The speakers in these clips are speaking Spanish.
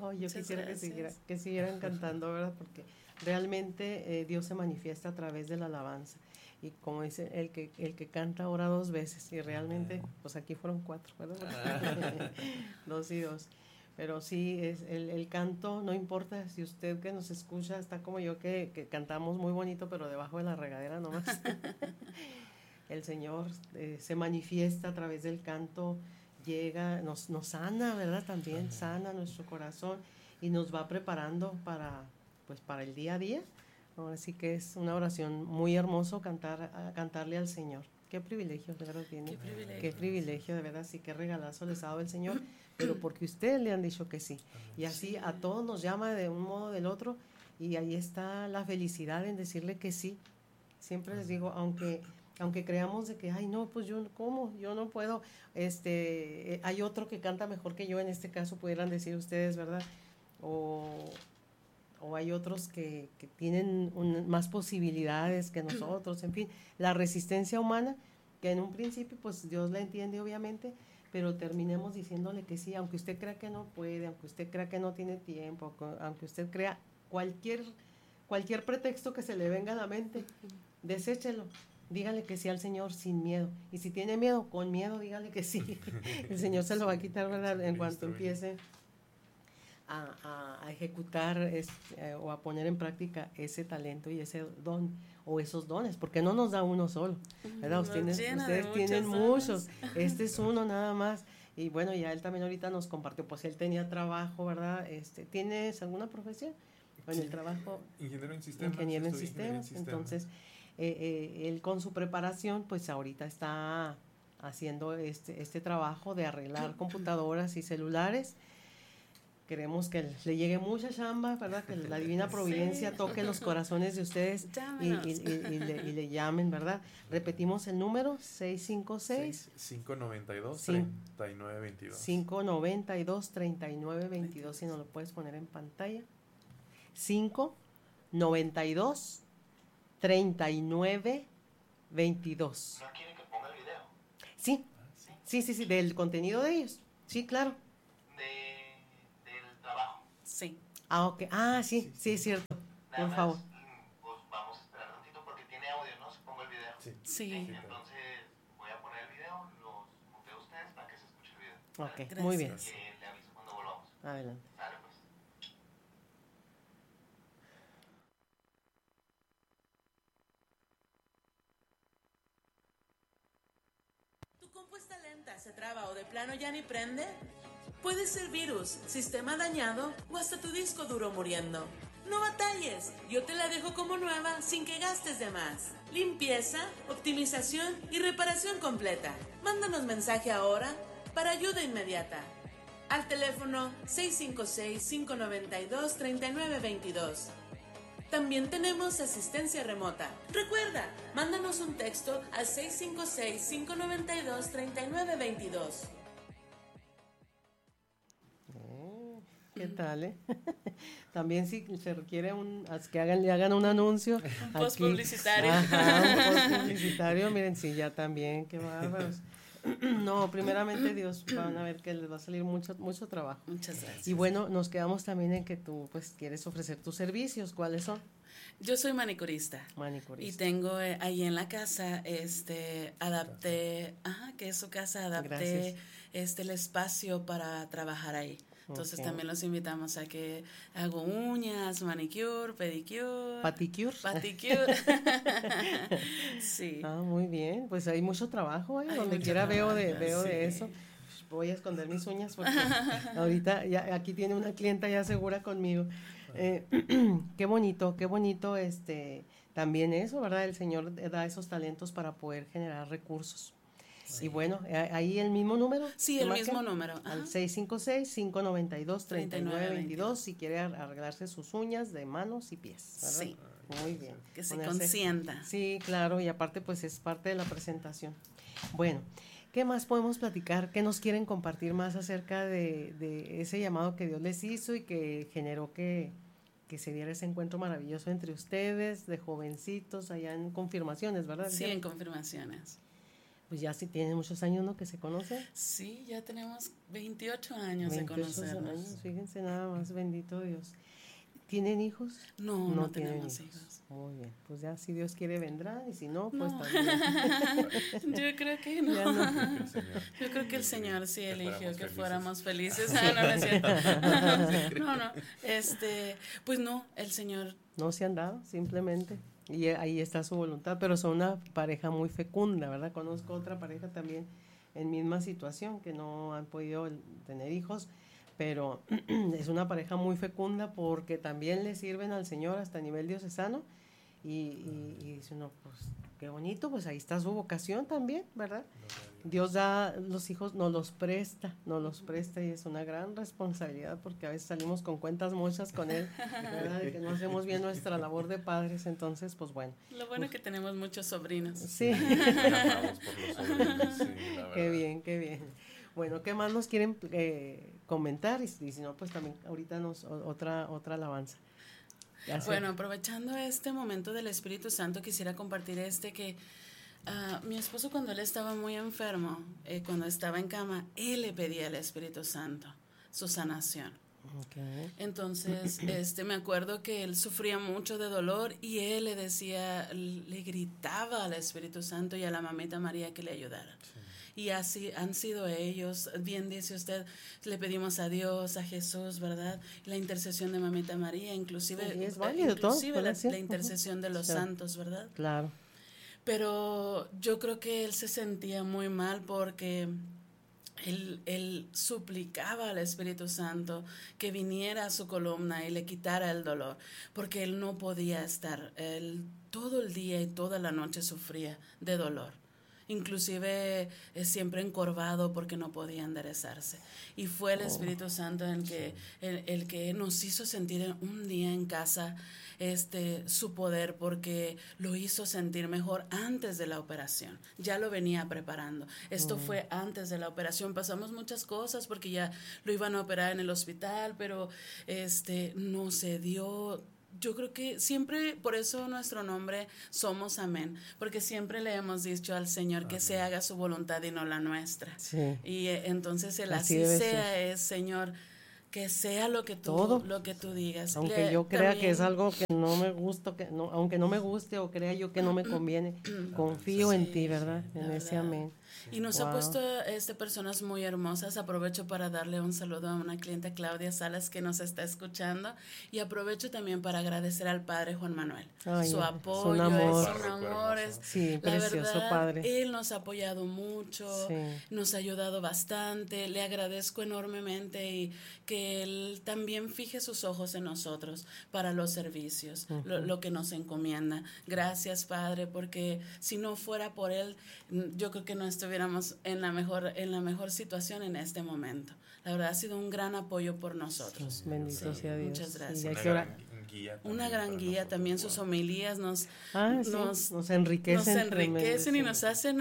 Oh, yo Muchas quisiera gracias. que siguieran cantando, ¿verdad? Porque realmente Dios se manifiesta a través de la alabanza. Y como dice, el que canta ora dos veces. Y realmente, pues aquí fueron cuatro, ¿verdad? Dos y dos. Pero sí, es el canto, no importa si usted que nos escucha está como yo que cantamos muy bonito, pero debajo de la regadera nomás. El Señor se manifiesta a través del canto, llega, nos sana, ¿verdad? También sana nuestro corazón y nos va preparando pues, para el día a día. Ahora sí que es una oración muy hermoso cantarle al Señor. Qué privilegio, de verdad tiene. Qué privilegio. Qué privilegio, de verdad, sí, qué regalazo les ha dado el Señor, pero porque ustedes le han dicho que sí. Y así a todos nos llama de un modo o del otro, y ahí está la felicidad en decirle que sí. Siempre les digo, aunque creamos de que, ay, no, pues yo, ¿cómo? Yo no puedo, hay otro que canta mejor que yo, en este caso pudieran decir ustedes, ¿verdad? O, o hay otros que tienen más posibilidades que nosotros, en fin, la resistencia humana, que en un principio, pues Dios la entiende, obviamente, pero terminemos diciéndole que sí, aunque usted crea que no puede, aunque usted crea que no tiene tiempo, aunque usted crea cualquier pretexto que se le venga a la mente, deséchelo, dígale que sí al Señor sin miedo. Y si tiene miedo, con miedo, dígale que sí. El Señor se lo va a quitar, ¿verdad? En cuanto empiece a ejecutar o a poner en práctica ese talento y ese don o esos dones, porque no nos da uno solo, ¿verdad? Ustedes tienen muchos, este es uno nada más. Y bueno, ya él también ahorita nos compartió, pues él tenía trabajo, ¿verdad? ¿Tienes alguna profesión? Bueno, sí, el trabajo, ingeniero en sistemas, ingeniero en ingeniería en sistemas. sistemas. Entonces, él con su preparación, pues ahorita está haciendo este trabajo de arreglar computadoras y celulares. Queremos que le llegue mucha chamba, ¿verdad? Que la divina providencia Sí. toque los corazones de ustedes y le llamen, ¿verdad? Repetimos el número, 656 592 3922. 592 3922, si nos lo puedes poner en pantalla. 592 3922. ¿No quieren que ponga el video? Sí, sí, del contenido de ellos. Sí, claro. Del trabajo. Sí. Ah, ok. Ah, sí, es cierto. Nada Por más, favor. pues vamos a esperar tantito porque tiene audio, ¿no? Si pongo el video. Sí. Entonces voy a poner el video, los muteo a ustedes para que se escuche el video. Ok, Gracias. muy bien. Que le aviso cuando volvamos. Adelante. Sale pues. ¿Tu compu está lenta, se traba o de plano ya ni prende? Puede ser virus, sistema dañado o hasta tu disco duro muriendo. No batalles, yo te la dejo como nueva sin que gastes de más. Limpieza, optimización y reparación completa. Mándanos mensaje ahora para ayuda inmediata. Al teléfono 656-592-3922. También tenemos asistencia remota. Recuerda, mándanos un texto al 656-592-3922. ¿Qué tal, También si se requiere que le hagan un anuncio. Un post publicitario. Ajá, un post publicitario, miren, sí, ya también, qué bárbaros. No, primeramente Dios, van a ver que les va a salir mucho trabajo. Muchas gracias. Y bueno, nos quedamos también en que tú pues quieres ofrecer tus servicios. ¿Cuáles son? Yo soy manicurista. Y tengo ahí en la casa, adapté, que es su casa, adapté el espacio para trabajar ahí. Entonces también los invitamos a que hago uñas, manicure, pedicure. Paticure. Sí. Ah, muy bien. Pues hay mucho trabajo, donde quiera veo de eso. Voy a esconder mis uñas porque ahorita ya aquí tiene una clienta ya segura conmigo. Qué bonito, también eso, ¿verdad? El Señor da esos talentos para poder generar recursos. Sí. Y bueno, ahí el mismo número. Sí, el mismo número. Al 656-592-3922 si quiere arreglarse sus uñas de manos y pies, ¿verdad? Sí. Muy bien. Que se consienta. Sí, claro, y aparte pues es parte de la presentación. Bueno, ¿qué más podemos platicar? ¿Qué nos quieren compartir más acerca de ese llamado que Dios les hizo y que generó que se diera ese encuentro maravilloso entre ustedes, de jovencitos, allá en Confirmaciones, ¿verdad? Sí, en Confirmaciones. Pues ya sí tienen muchos años, ¿no? Que se conocen. Sí, ya tenemos 28 años de 28 conocernos. años, fíjense nada más, bendito Dios. ¿Tienen hijos? No tenemos hijos. Muy bien, pues ya si Dios quiere vendrá y si no, pues No. también. Yo creo que no. Ya no. El Señor. Yo creo que el Señor sí Que eligió que fuéramos fuéramos felices. Ah, no, no es cierto. No, pues no, el Señor. No se han dado, simplemente. Y ahí está su voluntad, pero son una pareja muy fecunda, ¿verdad? Conozco otra pareja también en misma situación, que no han podido tener hijos, pero es una pareja muy fecunda porque también le sirven al Señor hasta a nivel diocesano y dice uno, pues qué bonito, pues ahí está su vocación también, ¿verdad? Dios da los hijos, nos los presta y es una gran responsabilidad porque a veces salimos con cuentas muchas con Él, ¿verdad? De que no hacemos bien nuestra labor de padres, entonces pues bueno. Lo bueno es que tenemos muchos sobrinos. Sí. Muy amados por los sobrinos, sí, la Qué verdad. bien, qué bien. Bueno, ¿qué más nos quieren comentar? Y si no, pues también ahorita otra alabanza. Ya sé. Bueno, aprovechando este momento del Espíritu Santo, quisiera compartir que mi esposo cuando él estaba muy enfermo, cuando estaba en cama, él le pedía al Espíritu Santo su sanación. Okay. Entonces, me acuerdo que él sufría mucho de dolor y él le decía, le gritaba al Espíritu Santo y a la mamita María que le ayudara. Y así han sido ellos, bien dice usted, le pedimos a Dios, a Jesús, ¿verdad? La intercesión de mamita María, inclusive, Sí, es válido todo, inclusive ¿verdad? Sí. la intercesión de los Sí. santos, ¿verdad? Claro. Pero yo creo que él se sentía muy mal porque él suplicaba al Espíritu Santo que viniera a su columna y le quitara el dolor, porque él no podía estar, él todo el día y toda la noche sufría de dolor. Inclusive siempre encorvado porque no podía enderezarse. Y fue el Espíritu Santo el que nos hizo sentir un día en casa su poder, porque lo hizo sentir mejor antes de la operación. Ya lo venía preparando. Esto fue antes de la operación. Pasamos muchas cosas porque ya lo iban a operar en el hospital, pero no se dio. Yo creo que siempre, por eso nuestro nombre Somos Amén, porque siempre le hemos dicho al Señor que se haga su voluntad y no la nuestra. Sí. Y entonces el Así así debe sea ser. es, Señor, que sea lo que Todo. tú digas. Aunque yo crea que es algo que no me gusta, aunque no me guste o crea yo que no me conviene, confío en ti, ¿verdad? la En ese verdad. amén. Y nos Wow. ha puesto personas muy hermosas. Aprovecho para darle un saludo a una clienta, Claudia Salas, que nos está escuchando, y aprovecho también para agradecer al padre Juan Manuel. Ay, Su es un apoyo, amor. es un amor. Sí, La precioso verdad, padre. él nos ha apoyado mucho, Sí. nos ha ayudado bastante. Le agradezco enormemente y que él también fije sus ojos en nosotros para los servicios, lo que nos encomienda. Gracias, Padre, porque si no fuera por él, yo creo que no estuviéramos en la mejor situación en este momento. La verdad ha sido un gran apoyo por nosotros. Bendito Sí, sea Dios. muchas gracias. Y hay Una que orar. gran guía. Una gran guía, también sus homilías nos Sí, nos enriquecen. y nos hacen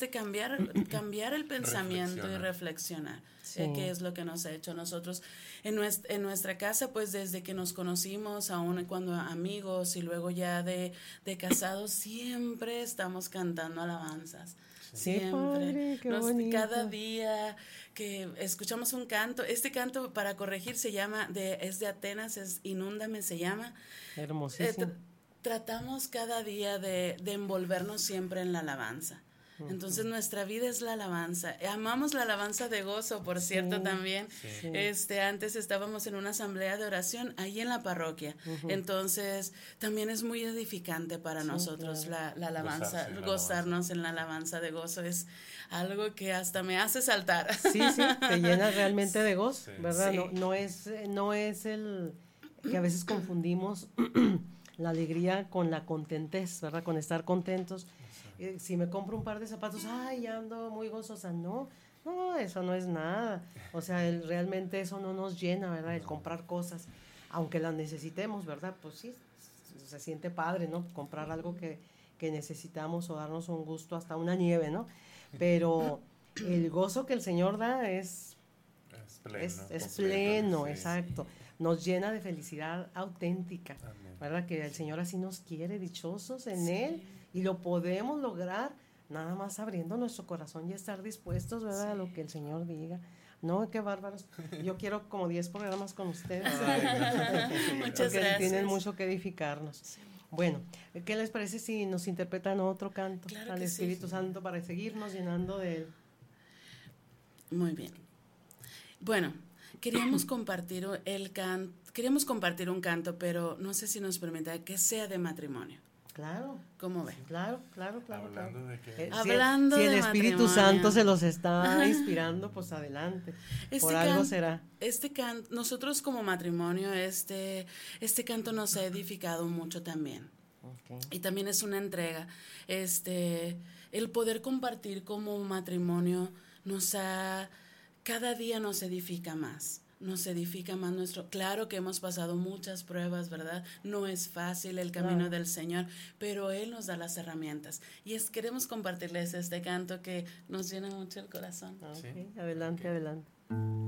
cambiar el pensamiento y reflexionar. Sí. ¿Qué es lo que nos ha hecho nosotros en nuestra casa? Pues desde que nos conocimos, aún cuando amigos y luego ya de casados, siempre estamos cantando alabanzas. Sí, Siempre. padre, qué bonito. Cada día que escuchamos un canto, este canto, para corregir, es de Atenas, es Inúndame, se llama. Hermosísimo. Tratamos cada día de envolvernos siempre en la alabanza. Entonces nuestra vida es la alabanza. Amamos la alabanza de gozo, por cierto, también. Sí. Antes estábamos en una asamblea de oración ahí en la parroquia. Entonces también es muy edificante para nosotros, claro. la alabanza, Gozarse en la gozarnos en la alabanza de gozo. Es algo que hasta me hace saltar. Sí, te llena realmente de gozo, Sí. ¿verdad? Sí. No es el que a veces confundimos la alegría con la contentez, ¿verdad? Con estar contentos. Si me compro un par de zapatos, ay, ando muy gozosa. No, eso no es nada. O sea, realmente eso no nos llena, ¿verdad? El comprar cosas, aunque las necesitemos, ¿verdad? Pues sí, se siente padre, ¿no? Comprar algo que necesitamos o darnos un gusto, hasta una nieve, ¿no? Pero el gozo que el Señor da es pleno, sí, exacto. Nos llena de felicidad auténtica, Amén. ¿verdad? Que el Señor así nos quiere, dichosos en Él, y lo podemos lograr nada más abriendo nuestro corazón y estar dispuestos, ¿verdad? A lo que el Señor diga. No, qué bárbaros. Yo quiero como 10 programas con ustedes. Muchas porque gracias. tienen mucho que edificarnos. Sí. Bueno, ¿qué les parece si nos interpretan otro canto Claro al que sí. Espíritu Santo para seguirnos llenando de él? Muy bien. Bueno, queríamos compartir un canto, pero no sé si nos permita que sea de matrimonio. Claro, ¿Cómo ve? claro. Hablando de que... Hablando si el de Espíritu matrimonio. Santo se los está inspirando, pues adelante. Por algo será. Nosotros como matrimonio, este canto nos ha edificado mucho también. Okay. Y también es una entrega. El poder compartir como matrimonio cada día nos edifica más. Nos edifica más claro que hemos pasado muchas pruebas, ¿verdad? No es fácil el camino del Señor, pero Él nos da las herramientas. Y queremos compartirles este canto que nos llena mucho el corazón. Okay. Sí. Adelante.